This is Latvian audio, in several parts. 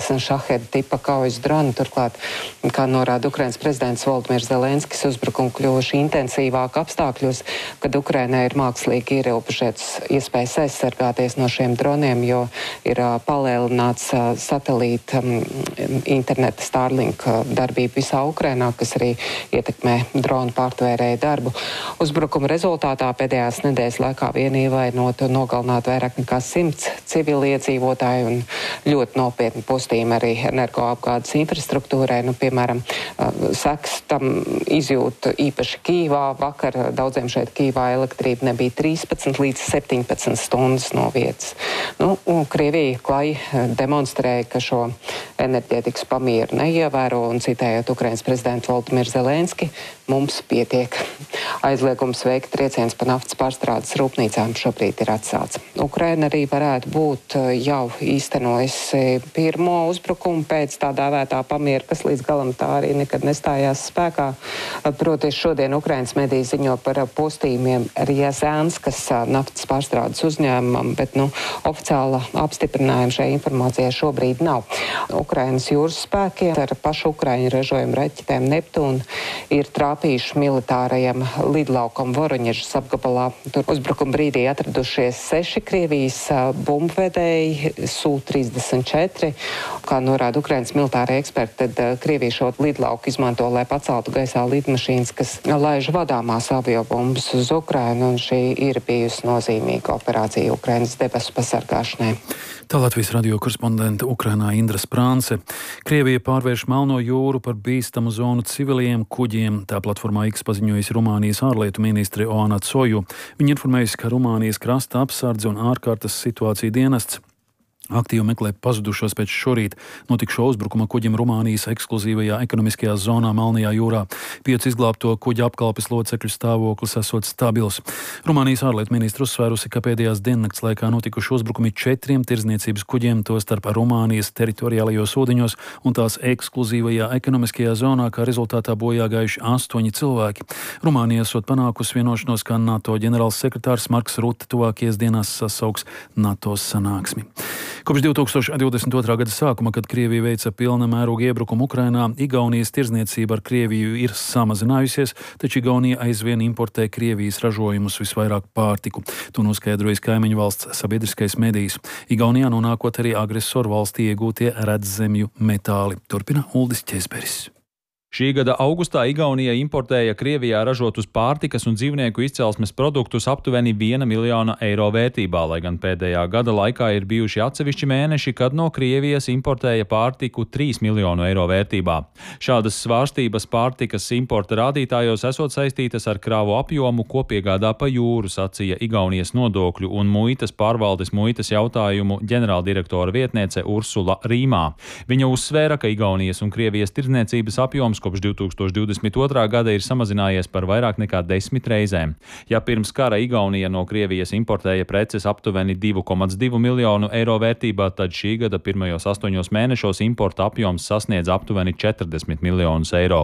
šaheda tipa kaujas droni. Turklāt, kā norāda Ukrainas prezidents Volodimirs Zelenskis, uzbrukumi kļuvuši intensīvāk apstākļos, kad Ukrainai ir mākslīgi ierobežotas iespējas aizsargāties no šiem droniem, jo ir palielināts satelīta interneta Starlink darbība visā Ukrainā, kas arī ietekmē dronu pārtvērēju darbu. Uzbrukuma rezultātā pēdējās nedēļas laikā vien ievainot un nogalināt vairāk nekā 100 civiliedzīvotāji un ļoti nopietni postījumi arī energoapgādes infrastruktūrai. Piemēram, seks tam izjūt īpaši Kīvā. Vakar daudziem šeit Kīvā elektrība nebija 13 līdz 17 stundas no vietas. Krievija klai demonstrēja, ka šo enerģētikas pamieru neievēro un citējot Ukrainas prezidentu Volodimiru Zelenski, mums pietiek. Aizliegums veikt trieciens pa naftas pārstrādes rūpnīcām šobrīd ir atcelts. Ukraina arī varētu būt jau īstenojusi pirmo uzbrukumu pēc tā dēvētā pamiera, kas līdz galam tā arī nekad nestājās spēkā. Proti, šodien Ukrainas mediji ziņo par postījumiem Rjazānskas naftas pārstrādes uzņēmumam, bet oficiāla apstiprinājuma šai informācijai šobrīd nav. Ukrainas jūras spēkiem ar pašu Ukraiņu ražojumu raķetēm Neptūnu ir trāpījuši militārajam lidlaukam Voroņežas apgabalā. Tur uzbrukuma brīdī atradušies 6 Krievijas bumbvedēji Su-34. Kā norāda Ukrainas militārie eksperti, tad Krievija šo lidlauku izmanto, lai paceltu gaisā lidmašīnas, kas laiž vadāmās aviobumbas uz Ukrainu, un šī ir bijusi nozīmīga operācija Ukrainas debesu pasargāšanai. Tā Latvijas radio korespondente Ukrainā Indra Sprānce. Krievija pārvērš Melno jūru par bīstamu zonu civiliem kuģiem. Tā platformā X paziņojusi Rumānijas ārlietu ministre Oana Coju. Viņa informējusi, ka Rumānijas krasta apsardze un ārkārtas situācija dienests aktīvi meklē pazudušos pēc šorīt notikušo uzbrukuma kuģim Rumānijas ekskluzīvajā ekonomiskajā zonā Melnajā jūrā. 5 izglābto kuģa apkalpes locekļu stāvoklis esot stabils. Rumānijas ārlietu ministra uzsvērusi, ka pēdējās diennakts laikā notikuši uzbrukumi 4 tirdzniecības kuģiem, tostarp Rumānijas teritoriālajos ūdeņos un tās ekskluzīvajā ekonomiskajā zonā, kā rezultātā bojā gājuši 8 cilvēki. Rumānija esot panākusi vienošanos, ka NATO ģenerāls sekretārs Marks Rutte tuvākajās dienās sasauks NATO sanāksmi. Kopš 2022. gada sākuma, kad Krievija veica pilna mēroga iebrukumu Ukrainā, Igaunijas tirdzniecība ar Krieviju ir samazinājusies, taču Igaunija aizvien importē Krievijas ražojumus, visvairāk pārtiku. To noskaidrojas kaimiņu valsts sabiedriskais medijs. Igaunijā nonākot arī agresoru valstī iegūtie redzemju metāli. Turpina Uldis Ķezberis. Šī gada augustā Igaunija importēja Krievijā ražotus pārtikas un dzīvnieku izcelsmes produktus aptuveni 1 miljona eiro vērtībā, lai gan pēdējā gada laikā ir bijuši atsevišķi mēneši, kad no Krievijas importēja pārtiku 3 miljonu eiro vērtībā. Šādas svārstības pārtikas importa rādītājos esot saistītas ar kravu apjomu, ko piegādā pa jūru, sacīja Igaunijas nodokļu un muitas pārvaldes muitas jautājumu ģenerāldirektora vietniece Ursula Rīmā. Viņa uzsvēra, ka Igaunijas un Krievijas tirdzniecības apjoms kopš 2022. gada ir samazinājies par vairāk nekā 10 reizēm. Ja pirms kara Igaunija no Krievijas importēja preces aptuveni 2,2 miljonu eiro vērtībā, tad šī gada pirmajos 8 mēnešos importa apjoms sasniedz aptuveni 40 miljonus eiro.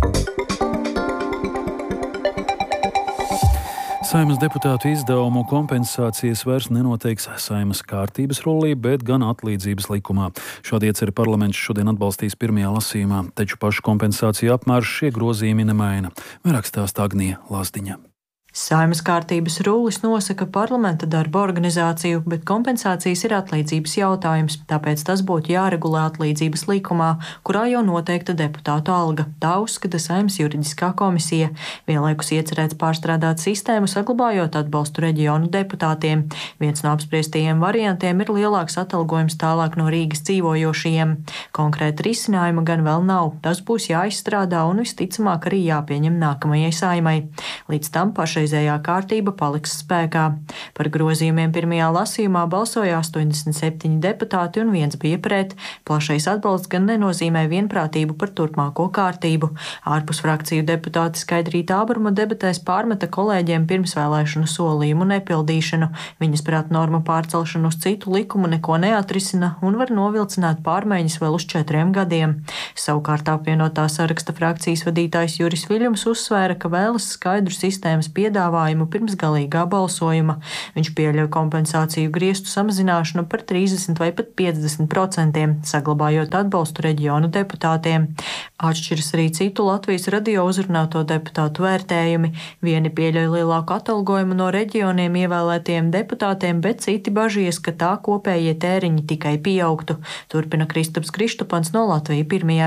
Saeimas deputātu izdevumu kompensācijas vairs nenoteiks Saeimas kārtības rullī, bet gan atlīdzības likumā. Šādi ieceri parlaments šodien atbalstīs pirmajā lasījumā, taču pašu kompensāciju apmēru šie grozījumi nemaina. Vairāk stāsta Agnija Lazdiņa. Saeimas kārtības rullis nosaka parlamenta darba organizāciju, bet kompensācijas ir atlīdzības jautājums, tāpēc tas būtu jāregulē atlīdzības likumā, kurā jau noteikta deputātu alga. Tā uzskata Saeimas juridiskā komisija. Vienlaikus iecerēts pārstrādāt sistēmu, saglabājot atbalstu reģionu deputātiem. Viens no apspriestajiem variantiem ir lielāks atalgojums tālāk no Rīgas dzīvojošajiem. Konkrēta risinājuma gan vēl nav. Tas būs jāizstrādā un visticamāk arī jāpieņem nākamajai Saeimai. Līdz tam pašreizējā kārtība paliks spēkā. Par grozījumiem pirmajā lasījumā balsoja 87 deputāti un 1 bija pret. Plašais atbalsts gan nenozīmē vienprātību par turpmāko kārtību. Ārpus frakciju deputāti Skaidrīta Abruma debatēs pārmeta kolēģiem pirmsvēlēšanu solījumu nepildīšanu. Viņas prāt norma pārcelšanu uz citu likumu neko neatrisina un var novilcināt pārmaiņas vēl uz 4 gadiem. Savukārt apvienotā saraksta frakcijas vadītājs Juris Viļums uzsvēra, ka vēlas skaidru sistēmas piedāvājumu piedāvājumu pirms galīgā balsojuma. Viņš pieļauj kompensāciju griestu samazināšanu par 30 vai pat 50%, saglabājot atbalstu reģionu deputātiem. Atšķiras arī citu Latvijas radio uzrunāto deputātu vērtējumi. Vieni pieļauj lielāku atalgojumu no reģioniem ievēlētiem deputātiem, bet citi bažījies, ka tā kopējie tēriņi tikai pieaugtu. Turpina Kristaps Kristupans no Latvijas 1.